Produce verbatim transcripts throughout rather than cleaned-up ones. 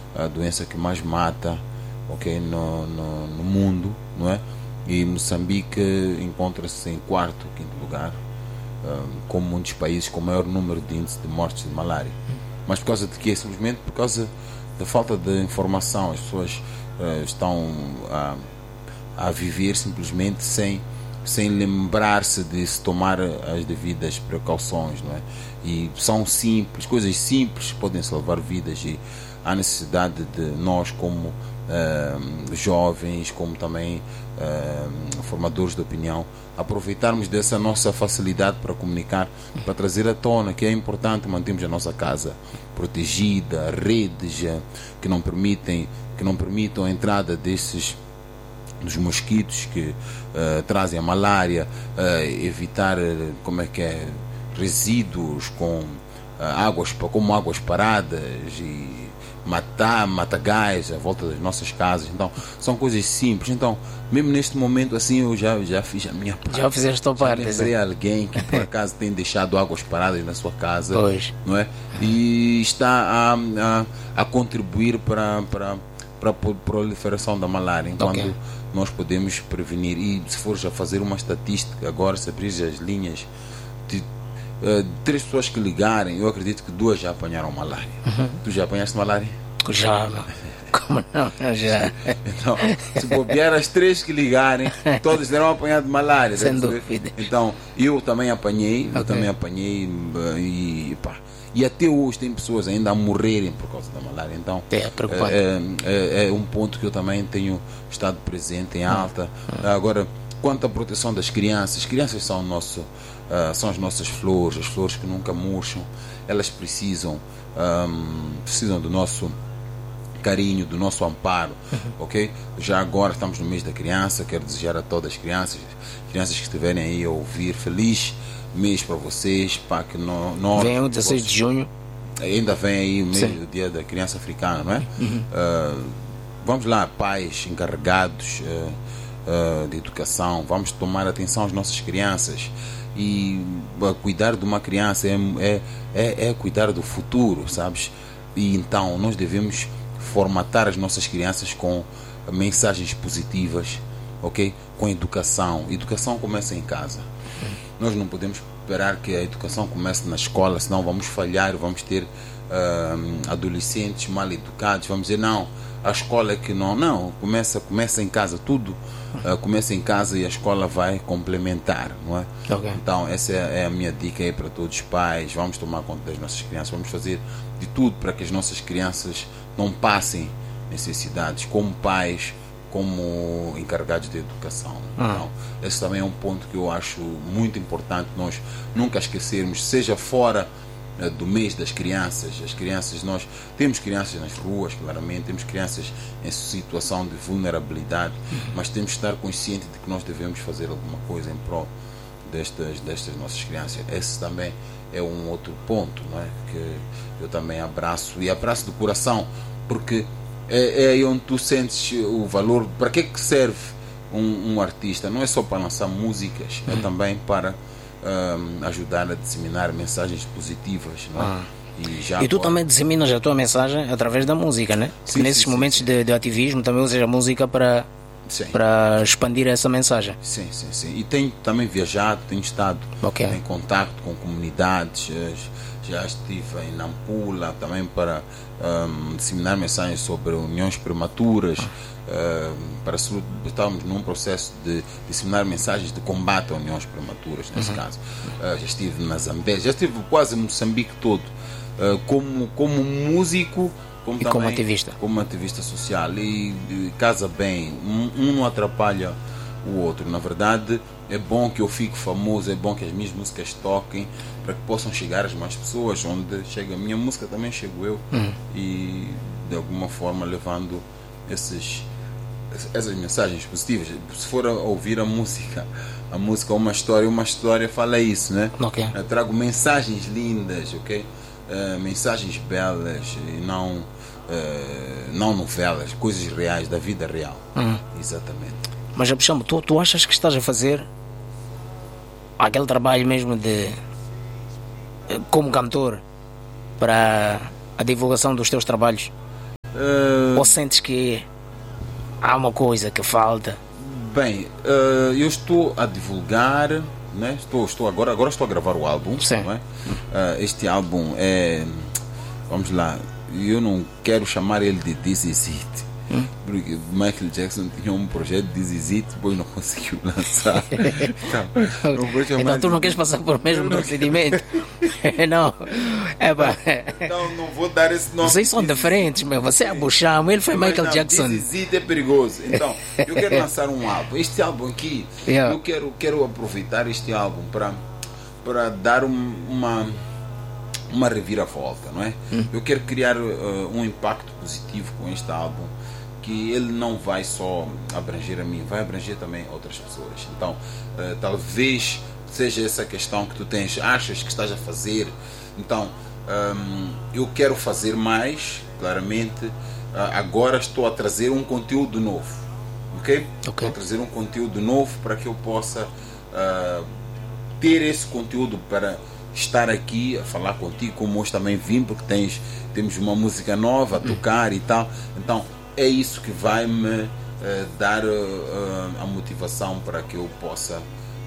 a doença que mais mata, ok, no, no, no mundo, não é? E Moçambique encontra-se em quarto ou quinto lugar, um, como um dos países com maior número de índice de mortes de malária. Mas por causa de quê? Simplesmente por causa da falta de informação. As pessoas uh, estão a, a viver simplesmente sem, sem lembrar-se de se tomar as devidas precauções, não é? E são simples, coisas simples que podem salvar vidas, e há necessidade de nós, como uh, jovens, como também uh, formadores de opinião, aproveitarmos dessa nossa facilidade para comunicar, para trazer à tona que é importante mantermos a nossa casa protegida, redes que não permitem, que não permitam a entrada desses dos mosquitos que uh, trazem a malária, uh, evitar, uh, como é que é, resíduos com uh, águas, como águas paradas, e matar, matagais à volta das nossas casas. Então, são coisas simples. Então, mesmo neste momento assim, eu já, já fiz a minha parte. Já fizeste a tua parte. Já lembrei alguém que por acaso tem deixado águas paradas na sua casa, pois. Não é? E está a, a, a contribuir para, para, para a proliferação da malária, enquanto okay. nós podemos prevenir. E se fores a fazer uma estatística agora, se abrir as linhas de Uh, três pessoas que ligarem, eu acredito que duas já apanharam malária. Uhum. Tu já apanhaste malária? Já, como não? Já. Então, se bobear as três que ligarem, todos terão apanhado malária. Sem dúvida. Então, eu também apanhei, okay. eu também apanhei e, pá, e até hoje tem pessoas ainda a morrerem por causa da malária. Então, é, preocupante. É, é, é um ponto que eu também tenho estado presente em alta. Uhum. Agora, quanto à proteção das crianças, as crianças são o nosso Uh, são as nossas flores, as flores que nunca murcham. Elas precisam um, precisam do nosso carinho, do nosso amparo, uhum. ok? Já agora estamos no mês da criança. Quero desejar a todas as crianças, crianças que estiverem aí a ouvir, feliz mês para vocês, para que no, nós... Vem o dezesseis de junho. Ainda vem aí o, mês, o dia da criança africana, não é? Uhum. Uh, vamos lá, pais encarregados uh, uh, de educação, vamos tomar atenção às nossas crianças. E uh, cuidar de uma criança é, é, é, é cuidar do futuro, sabes? E então nós devemos formatar as nossas crianças com mensagens positivas, ok? Com educação. Educação começa em casa. Nós não podemos esperar que a educação comece na escola, senão vamos falhar, vamos ter uh, adolescentes mal educados, vamos dizer, não, a escola é que não, não, começa, começa em casa, tudo uh, começa em casa e a escola vai complementar, não é? Okay. Então essa é a minha dica aí para todos os pais. Vamos tomar conta das nossas crianças, vamos fazer de tudo para que as nossas crianças não passem necessidades, como pais, como encarregados de educação. Ah. Então, esse também é um ponto que eu acho muito importante nós nunca esquecermos, seja fora uh, do mês das crianças. As crianças, nós temos crianças nas ruas, claramente, temos crianças em situação de vulnerabilidade, uhum. mas temos que estar conscientes de que nós devemos fazer alguma coisa em prol destas, destas nossas crianças. Esse também é um outro ponto, não é? Que eu também abraço, e abraço do coração, porque é, é aí onde tu sentes o valor. Para que, que serve um, um artista? Não é só para lançar músicas, é também para um, ajudar a disseminar mensagens positivas, não é? Ah. E, já e tu agora... também disseminas a tua mensagem através da música, né? Sim, nesses sim, momentos sim, de, de ativismo também usas a música para, para expandir essa mensagem. Sim, sim, sim. E tenho também viajado, tenho estado okay. em contato com comunidades. Já estive em Nampula também para um, disseminar mensagens sobre uniões prematuras. Uh, para estamos num processo de disseminar mensagens de combate a uniões prematuras, nesse uhum. caso. Uh, já estive na Zambésia, já estive quase em Moçambique todo, uh, como, como músico, como e também como ativista. Como ativista social. E, e casa bem, um, um não atrapalha o outro. Na verdade, é bom que eu fique famoso, é bom que as minhas músicas toquem, para que possam chegar às mais pessoas. Onde chega a minha música, também chego eu, uhum. e de alguma forma levando esses, essas mensagens positivas. Se for a ouvir a música, a música é uma história, uma história fala isso, né? Okay. Eu trago mensagens lindas, ok? Uh, mensagens belas, e não, uh, não novelas, coisas reais, da vida real. Uhum. Exatamente. Mas, Abchamo, tu, tu achas que estás a fazer aquele trabalho mesmo de como cantor para a divulgação dos teus trabalhos? Uh, Ou sentes que há uma coisa que falta? Bem, uh, eu estou a divulgar, né? estou, estou agora, agora estou a gravar o álbum. Sim. Não é? Uh, este álbum é, vamos lá, eu não quero chamar ele de This Is It, hum? porque Michael Jackson tinha um projeto de This Is It, depois não conseguiu lançar. Então, não vou chamar então tu não de... queres passar por mesmo procedimento? Não, é pá. Então não vou dar esse nome. Vocês são diferentes, meu. Você é Busham, ele foi Mas Michael não, Jackson. This Is It é perigoso. Então, eu quero lançar um álbum. Este álbum aqui, Yeah. eu quero, quero aproveitar este álbum para para dar um, uma uma reviravolta, não é? Hum. Eu quero criar uh, um impacto positivo com este álbum, que ele não vai só abranger a mim, vai abranger também outras pessoas. Então, uh, talvez seja essa questão que tu tens, achas que estás a fazer. Então, um, eu quero fazer mais, claramente. Uh, agora estou a trazer um conteúdo novo, ok? Ok. Estou a trazer um conteúdo novo para que eu possa uh, ter esse conteúdo para estar aqui a falar contigo, como hoje também vim, porque tens, temos uma música nova a tocar e tal. Então, é isso que vai me uh, dar uh, uh, a motivação para que eu possa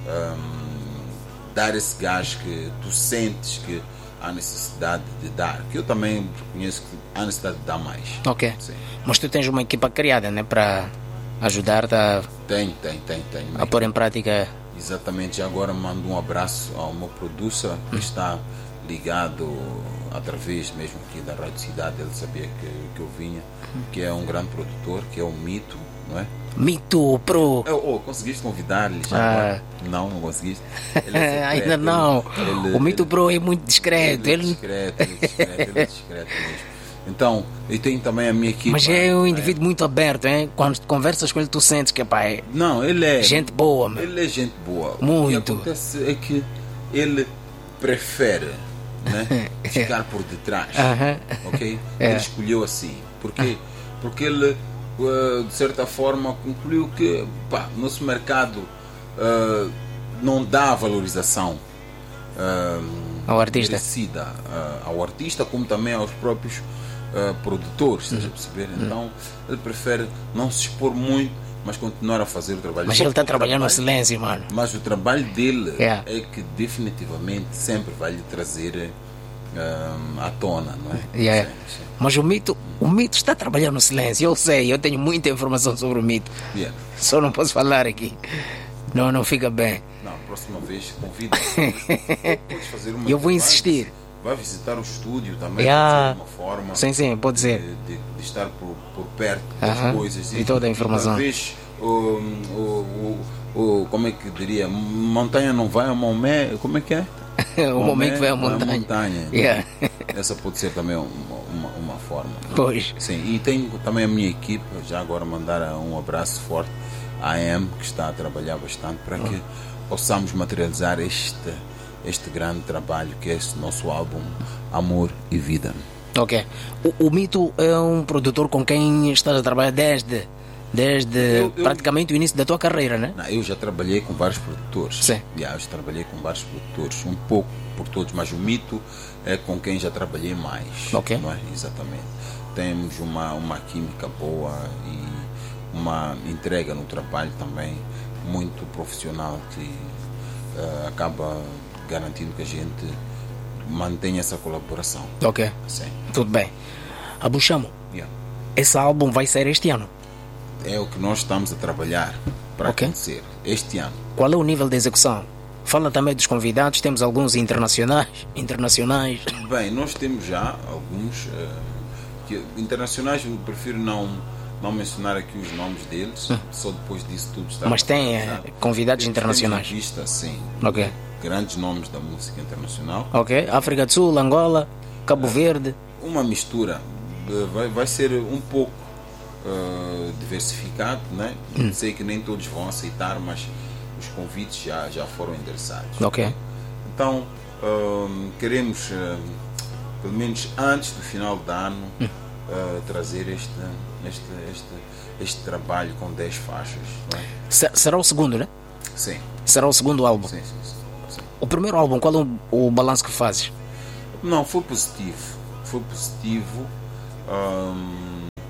um, dar esse gás que tu sentes que há necessidade de dar, que eu também reconheço que há necessidade de dar mais. Ok. Sim. Mas tu tens uma equipa criada, né, para ajudar-te a, Tem, tem, tem, tem. a pôr em prática. Exatamente, já agora mando um abraço ao meu producer que está ligado através mesmo aqui da Rádio Cidade, ele sabia que, que eu vinha, que é um grande produtor, que é o Mito, não é? Mito Pro. Oh, oh, conseguiste convidar-lhe já? Ah. Agora? Não, não conseguiste? Ele é secreto, Ainda não. ele- ele- o Mito ele- Pro é muito discreto. Ele é Ele... discreto, ele é discreto, ele é discreto mesmo. Então, eu tenho também a minha equipe. Mas é um indivíduo muito aberto, hein? Quando conversas com ele, tu sentes que pá, é Não, ele é. gente boa, meu. Ele é gente boa. Muito. O que acontece é que ele prefere, né, ficar por detrás. Aham. Ok? É. Ele escolheu assim. Porquê? Porque ele, uh, de certa forma, concluiu que pá, nosso mercado uh, não dá valorização uh, Ao artista. merecida uh, ao artista, como também aos próprios uh, produtores, estás a perceber? Então, ele prefere não se expor muito, mas continuar a fazer o trabalho. Mas Só ele está que o trabalhando no trabalho- silêncio, mano. Mas o trabalho dele Yeah. é que definitivamente sempre vai lhe trazer um, à tona, não é? Yeah. Sim, sim. Mas o Mito, o Mito está trabalhando no silêncio. Eu sei, eu tenho muita informação sobre o Mito. Yeah. Só não posso falar aqui. Não, não fica bem. Não, próxima vez convido. Podes fazer uma Eu vou vai- insistir. Vai visitar o estúdio também, Yeah. de uma forma Sim, sim, pode de, ser. de- de estar por, por perto das Aham. coisas E toda a informação. Talvez o, o, o, o- como é que diria? Montanha não vai a Maomé, como é que é? o momento que vai à Maomé montanha. montanha. Yeah. Essa pode ser também uma, uma, uma forma. Pois. Sim, e tenho também a minha equipe, já agora mandar um abraço forte à A M, que está a trabalhar bastante para que possamos materializar este, este grande trabalho que é este nosso álbum Amor e Vida. Ok. O, o Mito é um produtor com quem estás a trabalhar desde, desde Eu- eu- praticamente o início da tua carreira, né? Não, eu já trabalhei com vários produtores. Sim. Já, eu já trabalhei com vários produtores, um pouco por todos, mas o Mito é com quem já trabalhei mais. Ok. Não é? Exatamente. Temos uma, uma química boa e uma entrega no trabalho também muito profissional que eh, acaba garantindo que a gente mantenha essa colaboração. Ok. Sim. Tudo bem. Abu Chamo, Yeah. esse álbum vai sair este ano. É o que nós estamos a trabalhar para Ok. acontecer este ano. Qual é o nível de execução? Fala também dos convidados, temos alguns internacionais. Internacionais. Bem, nós temos já alguns eh, que, internacionais, eu prefiro não, não mencionar aqui os nomes deles, só depois disso tudo está. Mas tem eh, convidados internacionais. Temos em vista, sim, Ok. grandes nomes da música internacional. Ok. África do Sul, Angola, Cabo Verde. Uma mistura, eh, vai, vai ser um pouco eh, diversificado, né? Sei que nem todos vão aceitar, mas os convites já, já foram endereçados. Ok. Então, hum, queremos, hum, pelo menos antes do final do ano, uh, trazer este, este, este, este trabalho com dez faixas. Não é? Se- Será o segundo, né? Sim, Será o segundo álbum. sim, sim, sim, sim. O primeiro álbum, qual é o, o balanço que fazes? Não, foi positivo. Foi positivo. hum,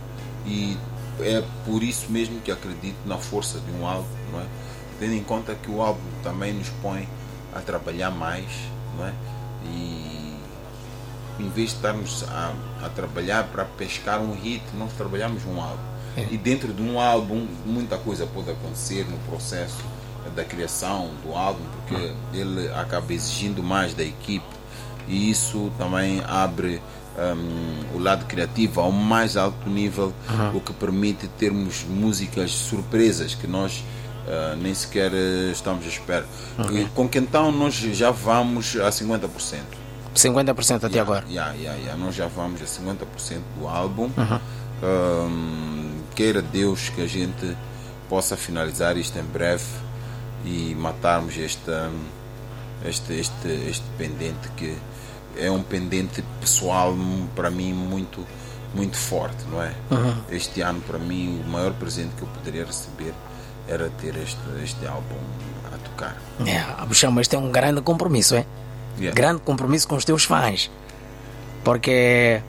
é por isso mesmo que acredito na força de um álbum, não é? Tendo em conta que o álbum também nos põe a trabalhar mais, não é? E em vez de estarmos a, a trabalhar para pescar um hit, nós trabalhamos um álbum. É. E dentro de um álbum muita coisa pode acontecer no processo da criação do álbum, porque uhum. ele acaba exigindo mais da equipe, e isso também abre um, o lado criativo ao mais alto nível, uhum. o que permite termos músicas surpresas que nós uh, nem sequer uh, estamos à espera. Uhum. E, com que então nós já vamos a cinquenta por cento. cinquenta por cento até yeah, agora? Yeah, yeah, yeah. Nós já vamos a cinquenta por cento do álbum. Uhum. Um, queira Deus que a gente possa finalizar isto em breve e matarmos este, este, este, este pendente, que é um pendente pessoal para mim muito, muito forte, não é? Uhum. Este ano, para mim, o maior presente que eu poderia receber era ter este, este álbum a tocar. Yeah, Buxão, este é um grande compromisso, é? Yeah. Grande compromisso com os teus fãs, porque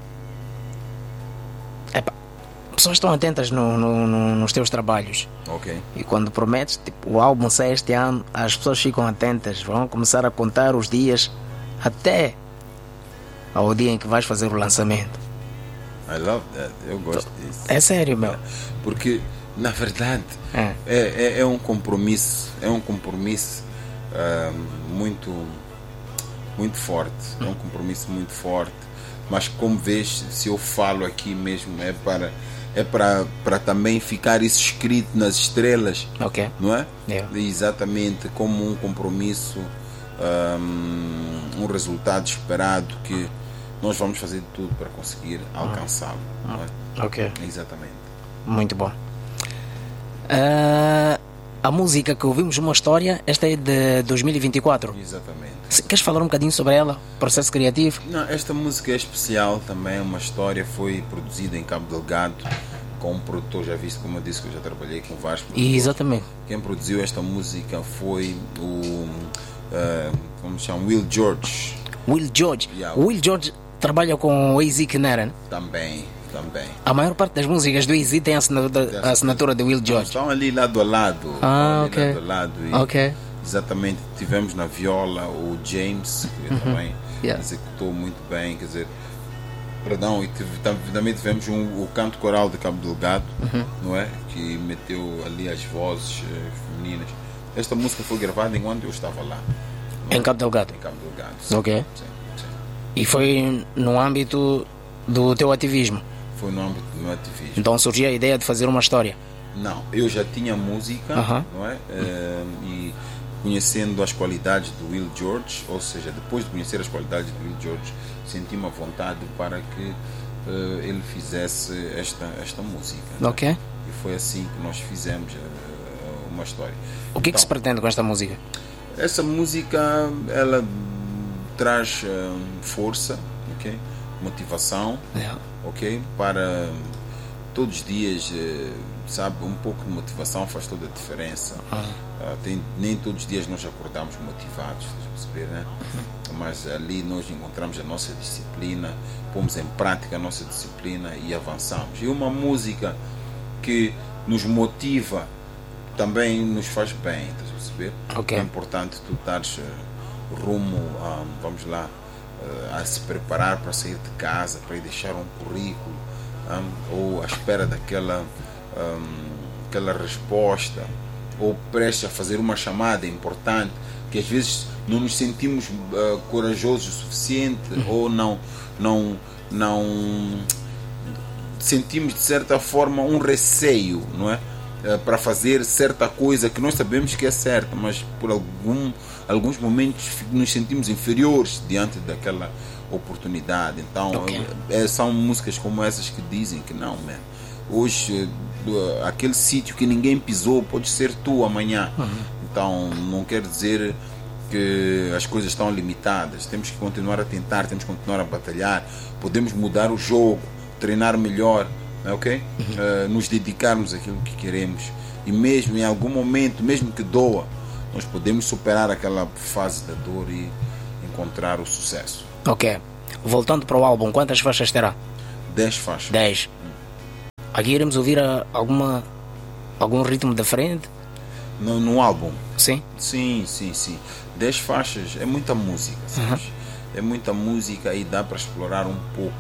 epa, pessoas estão atentas no, no, no, nos teus trabalhos. Okay. E quando prometes, tipo, o álbum sai este ano, as pessoas ficam atentas, vão começar a contar os dias até ao dia em que vais fazer o lançamento. I love that. Eu gosto disso. É sério, meu. Porque na verdade é, é, é, é um compromisso, é um compromisso uh, muito muito forte, é um compromisso muito forte, mas como vês, se eu falo aqui mesmo é para é para, para também ficar isso escrito nas estrelas, okay. não é? Yeah. Exatamente, como um compromisso, um, um resultado esperado que nós vamos fazer de tudo para conseguir alcançá-lo, ah. não é? Ok. Exatamente. Muito bom. Uh, a música que ouvimos, Uma História, esta é de dois mil e vinte e quatro. Exatamente. Queres falar um bocadinho sobre ela? Processo criativo? Não, esta música é especial também, Uma História, foi produzida em Cabo Delgado com um produtor, já viste como eu disse que eu já trabalhei com vários produtores. Exatamente. Quem produziu esta música foi o uh, como se chama? Will George. Will George. Yeah. Will George trabalha com o A-Z Kneren. Também, também. A maior parte das músicas do A-Z tem a assinatura, a assinatura de Will George. Estão ali lado a lado. Ah, ok. Lado a lado e ok. Exatamente, tivemos na viola o James, que uhum. também yeah. executou muito bem, quer dizer, perdão, e tive, também tivemos um, o canto coral de Cabo Delgado, uhum. não é? Que meteu ali as vozes uh, femininas. Esta música foi gravada enquanto eu estava lá. Em Cabo Delgado? Em Cabo Delgado, sim. Ok. Sim, sim. E foi no âmbito do teu ativismo? Foi no âmbito do meu ativismo. Então surgiu a ideia de fazer uma história? Não, eu já tinha música, uh-huh. não é? Uh, e conhecendo as qualidades do Will George, ou seja, depois de conhecer as qualidades do Will George, senti uma vontade para que uh, ele fizesse esta, esta música. Ok. Né? E foi assim que nós fizemos uh, uma história. O que então, é que se pretende com esta música? Essa música, ela traz uh, força, ok? Motivação, yeah. ok? Para todos os dias, uh, sabe, um pouco de motivação faz toda a diferença. Uhum. Uh, tem, nem todos os dias nós acordamos motivados, perceber, né? Uhum. Mas ali nós encontramos a nossa disciplina, pomos em prática a nossa disciplina e avançamos. E uma música que nos motiva também nos faz bem, estás a perceber? Okay. É importante tu estares uh, rumo, um, vamos lá, uh, a se preparar para sair de casa, para ir deixar um currículo, um, ou à espera daquela um, aquela resposta, ou prestes a fazer uma chamada importante, que às vezes não nos sentimos uh, corajosos o suficiente, uhum. ou não, não, não sentimos de certa forma um receio, não é? Uh, para fazer certa coisa que nós sabemos que é certa, mas por algum, alguns momentos nos sentimos inferiores diante daquela oportunidade. Então okay. é, são músicas como essas que dizem que não, man, hoje uh, aquele sítio que ninguém pisou pode ser tu amanhã. Uhum. Então não quer dizer que as coisas estão limitadas, temos que continuar a tentar, temos que continuar a batalhar, podemos mudar o jogo, treinar melhor, ok? Uhum. Uh, nos dedicarmos àquilo que queremos, e mesmo em algum momento, mesmo que doa, nós podemos superar aquela fase da dor e encontrar o sucesso. Ok. Voltando para o álbum, quantas faixas terá? Dez faixas. Dez. Aqui iremos ouvir a, alguma, algum ritmo diferente? No, no álbum? Sim. Sim, sim, sim. Dez faixas, é muita música, sabes? Uhum. É muita música e dá para explorar um pouco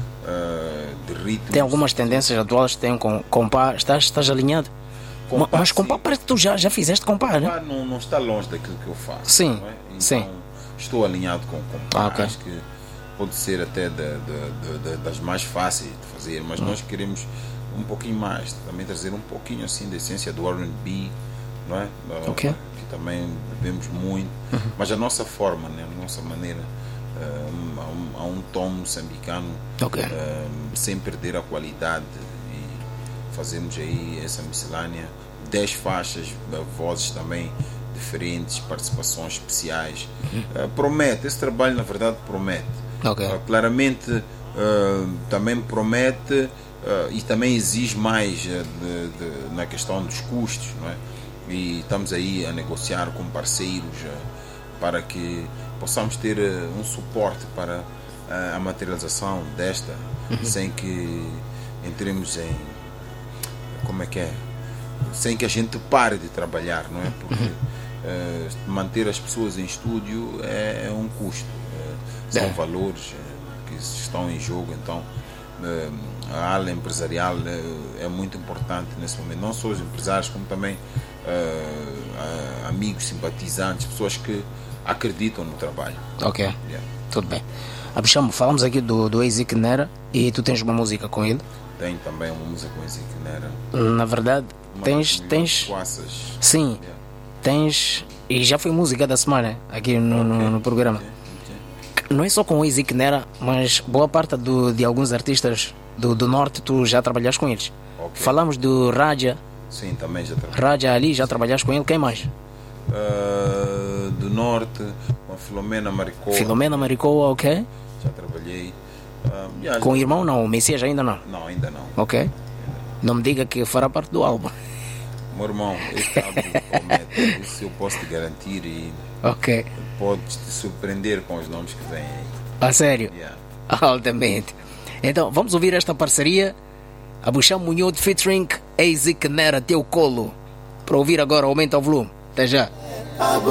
uh, de ritmo. Tem algumas tendências atuais que tem com compá. Estás, estás alinhado? Compá, mas compá parece que tu já, já fizeste compá, né? Não, não está longe daquilo que eu faço. Sim, não é? Então, sim. Estou alinhado com compá. Ah, okay. Acho que pode ser até da, da, da, das mais fáceis de fazer, mas hum. nós queremos um pouquinho mais, também trazer um pouquinho assim da essência do R and B, não é? Okay. Que também bebemos muito, uhum. mas a nossa forma, né? A nossa maneira, uh, há, um, há um tom moçambicano, okay. uh, sem perder a qualidade, e fazemos aí essa miscelânea, dez faixas, vozes também diferentes, participações especiais. Uhum. Uh, promete, esse trabalho na verdade promete. Okay. Uh, claramente uh, também promete uh, e também exige mais uh, de, de, na questão dos custos, não é? E estamos aí a negociar com parceiros uh, para que possamos ter uh, um suporte para uh, a materialização desta, uhum. sem que entremos em, como é que é, sem que a gente pare de trabalhar, não é? Porque uh, manter as pessoas em estúdio é, é um custo, uh, são é. valores uh, que estão em jogo, então uh, a ala empresarial uh, é muito importante nesse momento, não só os empresários como também Uh, uh, amigos, simpatizantes, pessoas que acreditam no trabalho. Ok, yeah. Tudo bem. Abixamo, falamos aqui do, do Ezik Nera e tu tens uma música com ele? Tenho também uma música com Ezik Nera. Na verdade, uma tens. tens Quaças. Sim, yeah. Tens. E já foi música da semana aqui no, okay. no, no programa. Okay. Okay. Não é só com o Ezik Nera, mas boa parte do, de alguns artistas do, do norte tu já trabalhaste com eles. Okay. Falamos do Raja. Sim, também já trabalhei. Raja ali, já trabalhaste com ele, quem mais? Uh, do norte, com a Filomena Maricoa. Filomena Maricoa, ok. Já trabalhei. Uh, yeah, com já... o irmão não, o Messias ainda não? Não, ainda não. Ok. Ainda. Não me diga que fará parte do álbum. Meu irmão, este álbum promete, isso eu posso te garantir e ok. podes te surpreender com os nomes que vêm aí. A sério? Yeah. Altamente. Então, vamos ouvir esta parceria. Abixamo Munhoz featuring Ezik Nera, teu colo. Para ouvir agora, aumenta o volume. Até já.